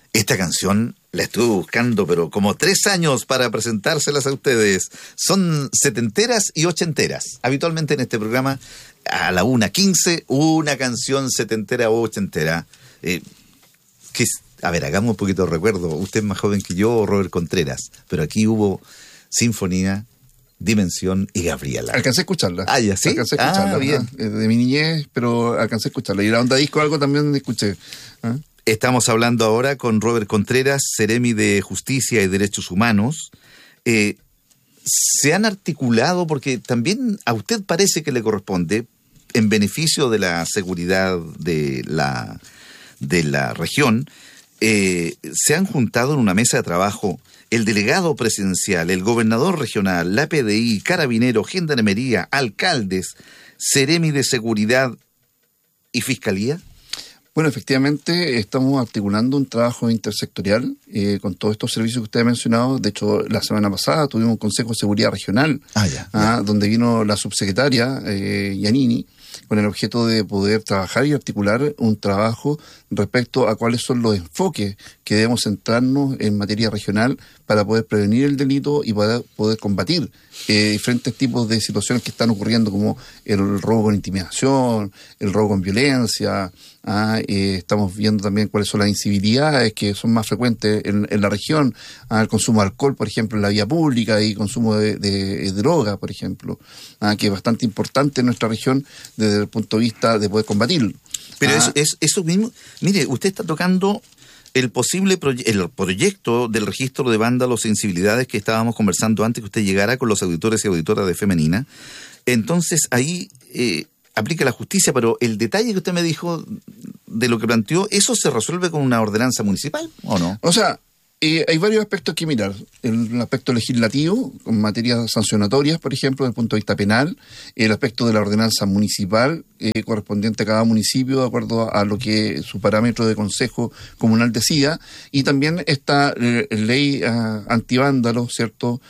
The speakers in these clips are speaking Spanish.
Esta canción la estuve buscando, pero como 3 años para presentárselas a ustedes. Son setenteras y ochenteras. Habitualmente en este programa, a la 1:15, una canción setentera o ochentera. A ver, hagamos un poquito de recuerdo. Usted es más joven que yo, Robert Contreras, pero aquí hubo Sinfonía, Dimensión y Gabriela. Alcancé a escucharla. Ah, ya, ¿sí? Alcancé a escucharla. Bien. De mi niñez, pero alcancé a escucharla. Y la onda disco algo también escuché. Estamos hablando ahora con Robert Contreras, Seremi de Justicia y Derechos Humanos. Se han articulado, porque también a usted parece que le corresponde, en beneficio de la seguridad de la región, se han juntado en una mesa de trabajo el delegado presidencial, el gobernador regional, la PDI, Carabineros, Gendarmería, alcaldes, Seremi de Seguridad y Fiscalía. Bueno, efectivamente estamos articulando un trabajo intersectorial con todos estos servicios que usted ha mencionado. De hecho, la semana pasada tuvimos un Consejo de Seguridad Regional, donde vino la subsecretaria Giannini, con el objeto de poder trabajar y articular un trabajo respecto a cuáles son los enfoques que debemos centrarnos en materia regional para poder prevenir el delito y para poder combatir diferentes tipos de situaciones que están ocurriendo, como el robo con intimidación, el robo con violencia. Estamos viendo también cuáles son las incivilidades que son más frecuentes en la región, el consumo de alcohol, por ejemplo, en la vía pública, y consumo de droga, por ejemplo, que es bastante importante en nuestra región desde el punto de vista de poder combatirlo. Pero eso mismo, mire, usted está tocando el posible el proyecto del registro de vándalos e incivilidades que estábamos conversando antes que usted llegara con los auditores y auditoras de Femenina. Entonces ahí aplica la justicia, pero el detalle que usted me dijo de lo que planteó, ¿eso se resuelve con una ordenanza municipal o no? O sea, hay varios aspectos que mirar. El aspecto legislativo, con materias sancionatorias, por ejemplo, desde el punto de vista penal. El aspecto de la ordenanza municipal, correspondiente a cada municipio, de acuerdo a lo que su parámetro de consejo comunal decida. Y también esta ley antivándalos, ¿cierto?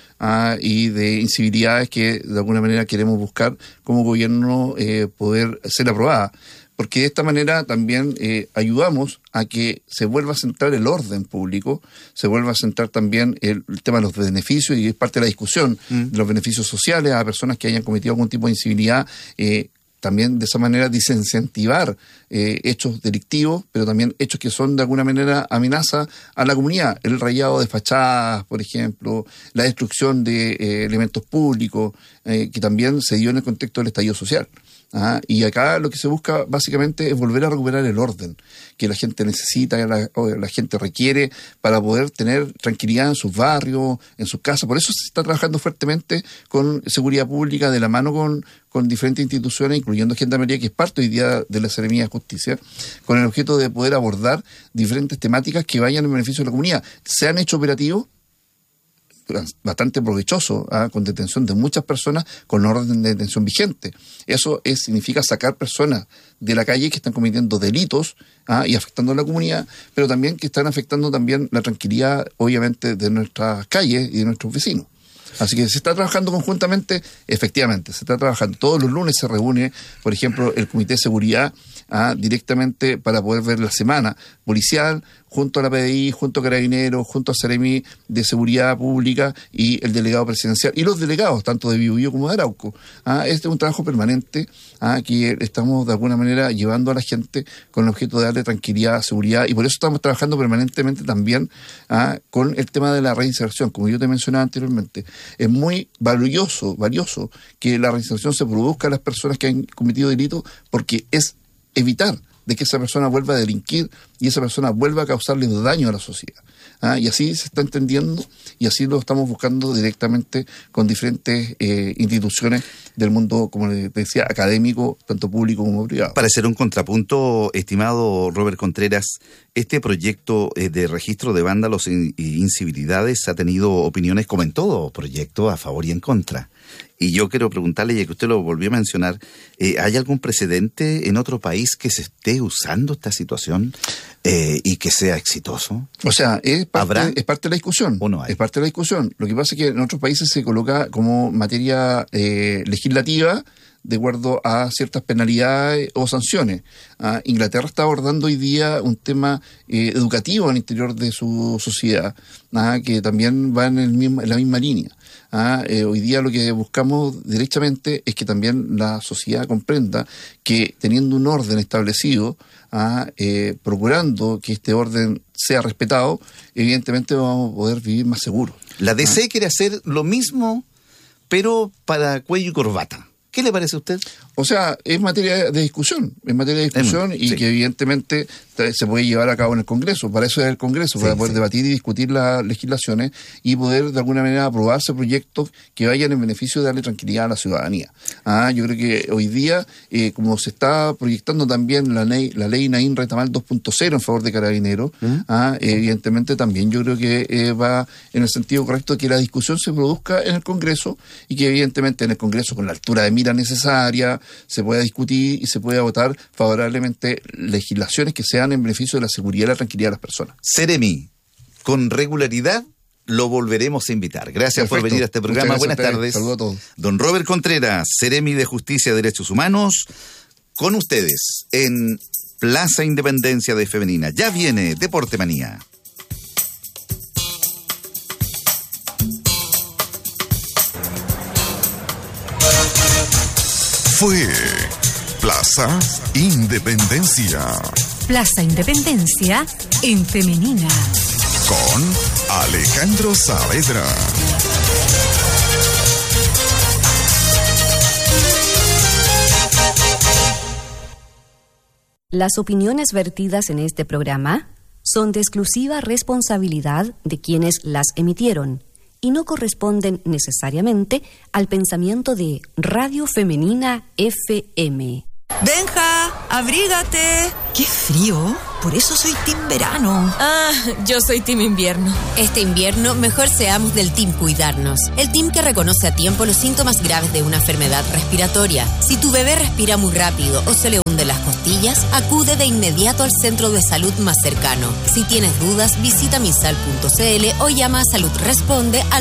Y de incivilidades que de alguna manera queremos buscar como gobierno poder ser aprobada. Porque de esta manera también ayudamos a que se vuelva a centrar el orden público, se vuelva a centrar también el tema de los beneficios, y es parte de la discusión de los beneficios sociales a personas que hayan cometido algún tipo de incivilidad, también de esa manera desincentivar hechos delictivos, pero también hechos que son de alguna manera amenaza a la comunidad. El rayado de fachadas, por ejemplo, la destrucción de elementos públicos, que también se dio en el contexto del estallido social. Y acá lo que se busca básicamente es volver a recuperar el orden que la gente necesita, la gente requiere para poder tener tranquilidad en sus barrios, en sus casas. Por eso se está trabajando fuertemente con seguridad pública, de la mano con diferentes instituciones, incluyendo Gendarmería, que es parte hoy día de la Seremía de Justicia, con el objeto de poder abordar diferentes temáticas que vayan en beneficio de la comunidad. Se han hecho operativos bastante provechoso, con detención de muchas personas con orden de detención vigente. Eso significa sacar personas de la calle que están cometiendo delitos y afectando a la comunidad, pero también que están afectando también la tranquilidad, obviamente, de nuestras calles y de nuestros vecinos. Así que se está trabajando conjuntamente, efectivamente, se está trabajando. Todos los lunes se reúne, por ejemplo, el Comité de Seguridad directamente para poder ver la semana policial, junto a la PDI, junto a Carabineros, junto a Seremi de Seguridad Pública y el delegado presidencial, y los delegados, tanto de Biobío como de Arauco. Este es un trabajo permanente que estamos de alguna manera llevando a la gente con el objeto de darle tranquilidad, seguridad, y por eso estamos trabajando permanentemente también con el tema de la reinserción. Como yo te mencionaba anteriormente, es muy valioso que la reinserción se produzca a las personas que han cometido delitos, porque es evitar de que esa persona vuelva a delinquir y esa persona vuelva a causarle daño a la sociedad. Y así se está entendiendo, y así lo estamos buscando directamente con diferentes instituciones del mundo, como les decía, académico, tanto público como privado. Para hacer un contrapunto, estimado Robert Contreras, este proyecto de registro de vándalos e incivilidades ha tenido opiniones, como en todo proyecto, a favor y en contra. Y yo quiero preguntarle, ya que usted lo volvió a mencionar, ¿hay algún precedente en otro país que se esté usando esta situación y que sea exitoso? O sea, es parte de la discusión. ¿O no hay? Es parte de la discusión. Lo que pasa es que en otros países se coloca como materia legislativa de acuerdo a ciertas penalidades o sanciones. Inglaterra está abordando hoy día un tema educativo al interior de su sociedad, que también va en la misma línea. Hoy día lo que buscamos derechamente es que también la sociedad comprenda que teniendo un orden establecido, procurando que este orden sea respetado, evidentemente vamos a poder vivir más seguros. La DC quiere hacer lo mismo, pero para cuello y corbata. ¿Qué le parece a usted? O sea, es materia de discusión, y que evidentemente se puede llevar a cabo en el Congreso. Para eso es el Congreso, para poder debatir y discutir las legislaciones y poder de alguna manera aprobarse proyectos que vayan en beneficio de darle tranquilidad a la ciudadanía. Yo creo que hoy día, como se está proyectando también la ley Naín Retamal 2.0 en favor de Carabineros, evidentemente también yo creo que va en el sentido correcto que la discusión se produzca en el Congreso y que evidentemente en el Congreso, con la altura de mira necesaria, se pueda discutir y se pueda votar favorablemente legislaciones que sean en beneficio de la seguridad y la tranquilidad de las personas. Seremi, con regularidad lo volveremos a invitar. Gracias por venir a este programa. Buenas tardes. Saludos a todos. Don Robert Contreras, Seremi de Justicia y Derechos Humanos, con ustedes en Plaza Independencia de Femenina. Ya viene Deporte Manía. Fue Plaza Independencia. Plaza Independencia en Femenina. Con Alejandro Saavedra. Las opiniones vertidas en este programa son de exclusiva responsabilidad de quienes las emitieron y no corresponden necesariamente al pensamiento de Radio Femenina FM. Benja, abrígate. ¡Qué frío! Por eso soy team verano. Yo soy team invierno. Este invierno, mejor seamos del team cuidarnos. El team que reconoce a tiempo los síntomas graves de una enfermedad respiratoria. Si tu bebé respira muy rápido o se le hunden las costillas, acude de inmediato al centro de salud más cercano. Si tienes dudas, visita misal.cl o llama a Salud Responde al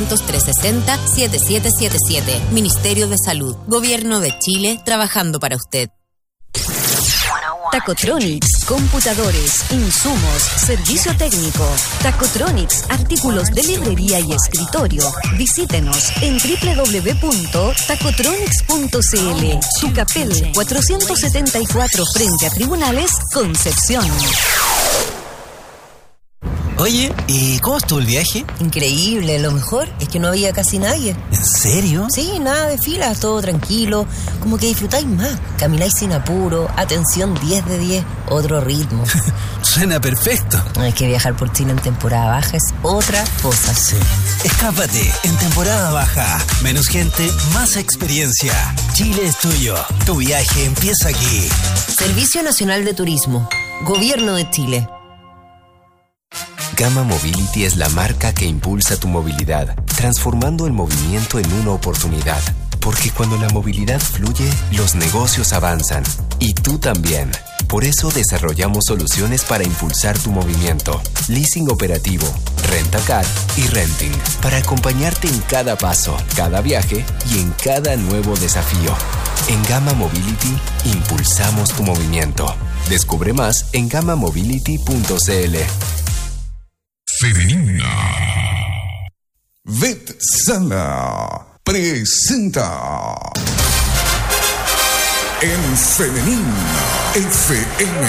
600-360-7777. Ministerio de Salud. Gobierno de Chile, trabajando para usted. Tacotronics, computadores, insumos, servicio técnico. Tacotronics, artículos de librería y escritorio. Visítenos en www.tacotronics.cl. Tucapel 474 frente a Tribunales, Concepción. Oye, ¿y cómo estuvo el viaje? Increíble, lo mejor es que no había casi nadie. ¿En serio? Sí, nada de filas, todo tranquilo, como que disfrutáis más. Camináis sin apuro, atención 10 de 10, otro ritmo. Suena perfecto. Es que viajar por Chile en temporada baja es otra cosa. Sí. Escápate en temporada baja. Menos gente, más experiencia. Chile es tuyo. Tu viaje empieza aquí. Servicio Nacional de Turismo. Gobierno de Chile. Gama Mobility es la marca que impulsa tu movilidad, transformando el movimiento en una oportunidad. Porque cuando la movilidad fluye, los negocios avanzan. Y tú también. Por eso desarrollamos soluciones para impulsar tu movimiento. Leasing operativo, rentacar y renting. Para acompañarte en cada paso, cada viaje y en cada nuevo desafío. En Gama Mobility, impulsamos tu movimiento. Descubre más en gamamobility.cl. Femenina. Vetsala presenta en Femenina FM.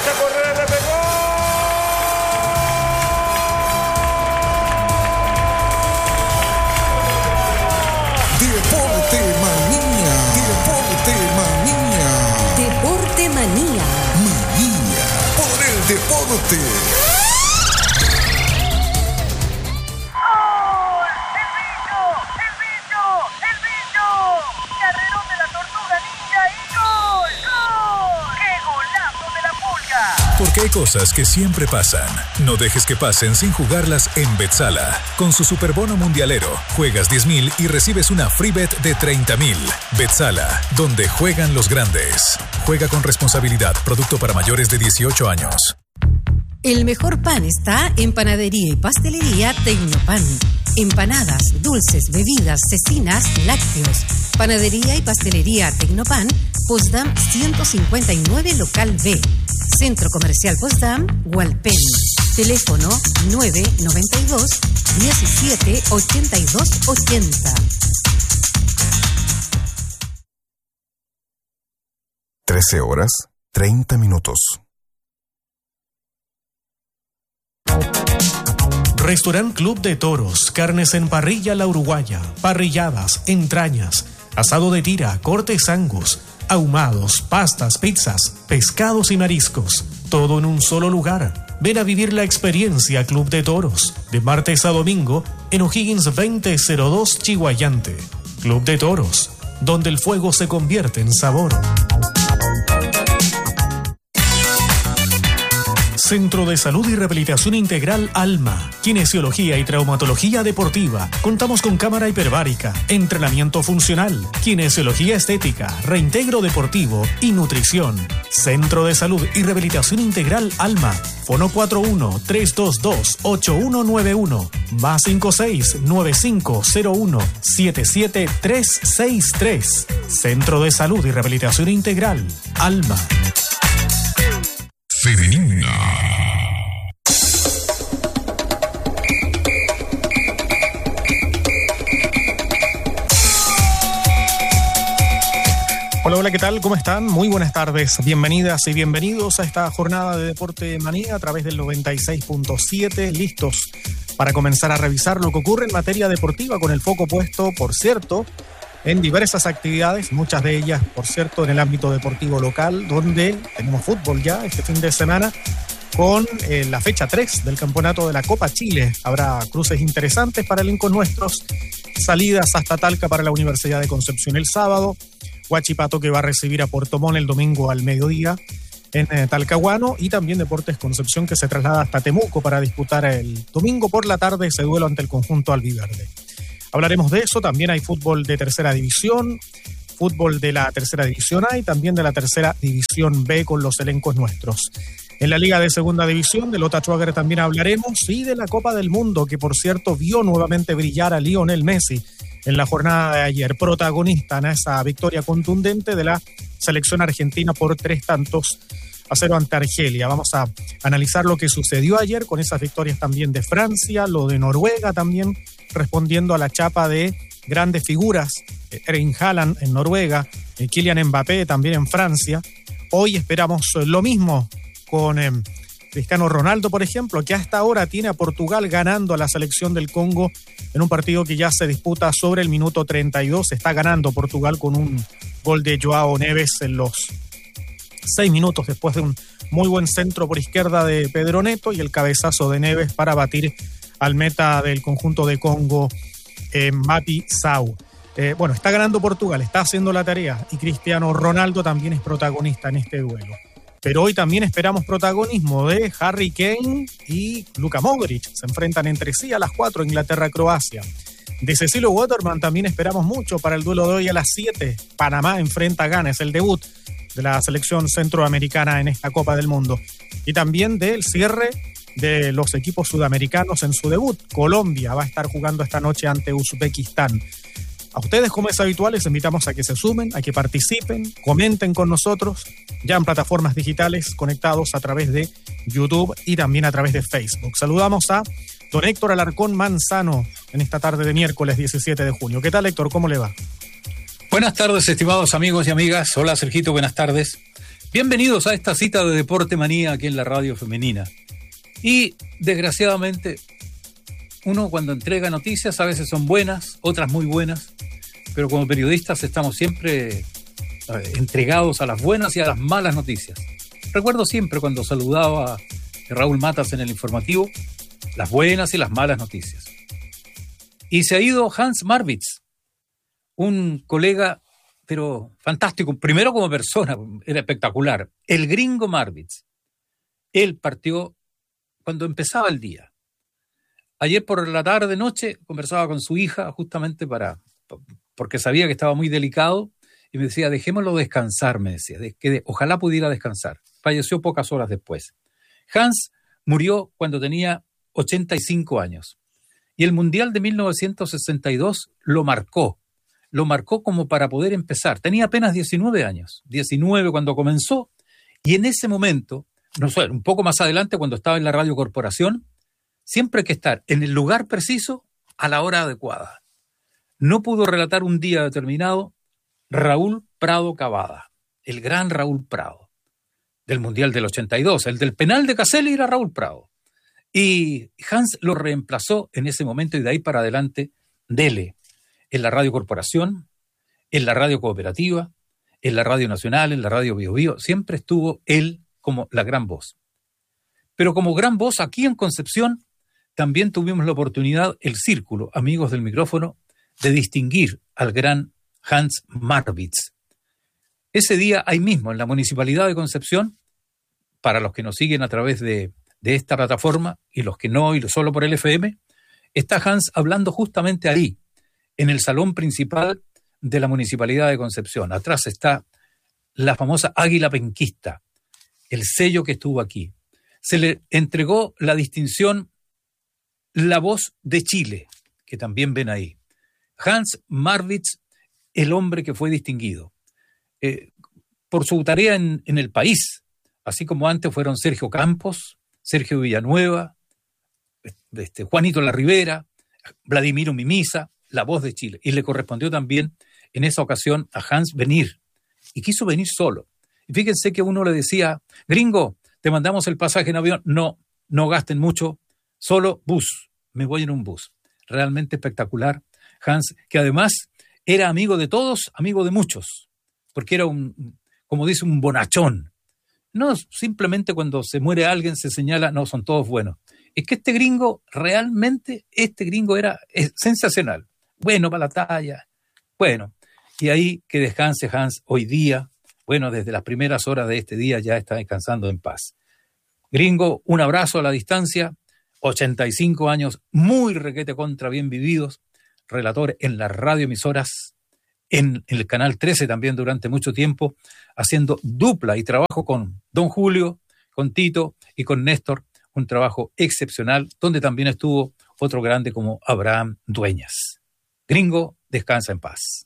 Deporte Manía. Deporte Manía. Deporte Manía. Manía por el deporte. Porque hay cosas que siempre pasan. No dejes que pasen sin jugarlas en Vetsala. Con su superbono mundialero, juegas 10,000 y recibes una free bet de 30,000. Vetsala, donde juegan los grandes. Juega con responsabilidad. Producto para mayores de 18 años. El mejor pan está en Panadería y Pastelería Tecnopan. Empanadas, dulces, bebidas, cecinas, lácteos. Panadería y pastelería Tecnopan, Potsdam 159, local B. Centro Comercial Potsdam, Hualpén. Teléfono 992 17 82 80. 13:30. Restaurant Club de Toros, carnes en parrilla La Uruguaya, parrilladas, entrañas, asado de tira, cortes Angus, ahumados, pastas, pizzas, pescados y mariscos, todo en un solo lugar. Ven a vivir la experiencia Club de Toros, de martes a domingo, en O'Higgins 2002 Chihuayante. Club de Toros, donde el fuego se convierte en sabor. Centro de Salud y Rehabilitación Integral Alma, kinesiología y traumatología deportiva. Contamos con cámara hiperbárica, entrenamiento funcional, kinesiología estética, reintegro deportivo y nutrición. Centro de Salud y Rehabilitación Integral Alma. Fono 41-322-8191, más 56-9501-77363. Centro de Salud y Rehabilitación Integral Alma. Femenina. Hola, hola, ¿qué tal? ¿Cómo están? Muy buenas tardes. Bienvenidas y bienvenidos a esta jornada de Deporte Manía a través del 96.7. Listos para comenzar a revisar lo que ocurre en materia deportiva con el foco puesto, por cierto, en diversas actividades, muchas de ellas, por cierto, en el ámbito deportivo local, donde tenemos fútbol ya este fin de semana con la fecha 3 del campeonato de la Copa Chile. Habrá cruces interesantes para elencos nuestros, salidas hasta Talca para la Universidad de Concepción el sábado, Huachipato que va a recibir a Puerto Montt el domingo al mediodía en Talcahuano, y también Deportes Concepción que se traslada hasta Temuco para disputar el domingo por la tarde ese duelo ante el conjunto albiverde. Hablaremos de eso. También hay fútbol de tercera división, fútbol de la tercera división A y también de la tercera división B con los elencos nuestros. En la Liga de Segunda División, de Lota Schwager también hablaremos, y de la Copa del Mundo, que por cierto vio nuevamente brillar a Lionel Messi en la jornada de ayer, protagonista en esa victoria contundente de la selección argentina por 3-0 ante Argelia. Vamos a analizar lo que sucedió ayer con esas victorias también de Francia, lo de Noruega también, respondiendo a la chapa de grandes figuras, Erling Haaland en Noruega, Kylian Mbappé también en Francia. Hoy esperamos lo mismo con Cristiano Ronaldo, por ejemplo, que hasta ahora tiene a Portugal ganando a la selección del Congo en un partido que ya se disputa sobre el minuto 32. Está ganando Portugal con un gol de Joao Neves en los 6 minutos después de un muy buen centro por izquierda de Pedro Neto y el cabezazo de Neves para batir al meta del conjunto de Congo, Mapi Sau. Bueno, está ganando Portugal, está haciendo la tarea, y Cristiano Ronaldo también es protagonista en este duelo. Pero hoy también esperamos protagonismo de Harry Kane y Luka Modric. Se enfrentan entre sí a las 4, Inglaterra-Croacia. De Cecilio Waterman también esperamos mucho para el duelo de hoy a las 7. Panamá enfrenta a Ghana, es el debut de la selección centroamericana en esta Copa del Mundo. Y también del cierre de los equipos sudamericanos en su debut. Colombia va a estar jugando esta noche ante Uzbekistán. A ustedes, como es habitual, les invitamos a que se sumen, a que participen, comenten con nosotros, ya en plataformas digitales conectados a través de YouTube y también a través de Facebook. Saludamos a don Héctor Alarcón Manzano en esta tarde de miércoles 17 de junio. ¿Qué tal, Héctor? ¿Cómo le va? Buenas tardes, estimados amigos y amigas. Hola, Sergito, buenas tardes. Bienvenidos a esta cita de Deporte Manía aquí en la Radio Femenina. Y, desgraciadamente, uno cuando entrega noticias a veces son buenas, otras muy buenas, pero como periodistas estamos siempre entregados a las buenas y a las malas noticias. Recuerdo siempre cuando saludaba a Raúl Matas en el informativo, las buenas y las malas noticias. Y se ha ido Hans Marwitz, un colega, pero fantástico, primero como persona, era espectacular, el gringo Marwitz. Él partió cuando empezaba el día. Ayer por la tarde, noche, conversaba con su hija justamente porque sabía que estaba muy delicado y me decía, dejémoslo descansar, me decía, ojalá pudiera descansar. Falleció pocas horas después. Hans murió cuando tenía 85 años. Y el Mundial de 1962 lo marcó como para poder empezar. Tenía apenas 19 años, 19 cuando comenzó, y en ese momento, no sé, un poco más adelante cuando estaba en la Radio Corporación, siempre hay que estar en el lugar preciso a la hora adecuada. No pudo relatar un día determinado Raúl Prado Cavada, el gran Raúl Prado, del Mundial del 82. El del penal de Caselli era Raúl Prado. Y Hans lo reemplazó en ese momento, y de ahí para adelante, dele, en la Radio Corporación, en la Radio Cooperativa, en la Radio Nacional, en la Radio Bio Bio, siempre estuvo él como la gran voz. Pero como gran voz aquí en Concepción, también tuvimos la oportunidad, el círculo, amigos del micrófono, de distinguir al gran Hans Marwitz. Ese día, ahí mismo, en la Municipalidad de Concepción, para los que nos siguen a través de esta plataforma, y los que no, y solo por el FM, está Hans hablando justamente ahí, en el salón principal de la Municipalidad de Concepción. Atrás está la famosa águila penquista, el sello que estuvo aquí. Se le entregó la distinción La Voz de Chile, que también ven ahí. Hans Marwitz, el hombre que fue distinguido por su tarea en el país, así como antes fueron Sergio Campos, Sergio Villanueva, Juanito Larribera, Vladimiro Mimisa, La Voz de Chile. Y le correspondió también en esa ocasión a Hans venir. Y quiso venir solo. Y fíjense que uno le decía, gringo, te mandamos el pasaje en avión. No gasten mucho, solo bus. Me voy en un bus. Realmente espectacular. Hans, que además era amigo de todos, amigo de muchos. Porque era como dice, un bonachón. No simplemente cuando se muere alguien se señala, no, son todos buenos. Es que este gringo era sensacional. Bueno para la talla. Bueno, y ahí que descanse Hans hoy día. Bueno, desde las primeras horas de este día ya está descansando en paz. Gringo, un abrazo a la distancia. 85 años, muy requete contra bien vividos. Relator en las radioemisoras, en el Canal 13 también durante mucho tiempo, haciendo dupla y trabajo con Don Julio, con Tito y con Néstor, un trabajo excepcional, donde también estuvo otro grande como Abraham Dueñas. Gringo, descansa en paz.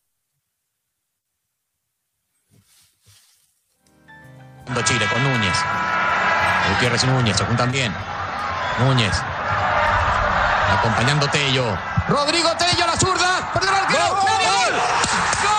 Chile con Núñez. Gutiérrez y Núñez se juntan bien. Núñez. Acompañando Tello. Rodrigo Tello a la zurda. Perdió el arquero.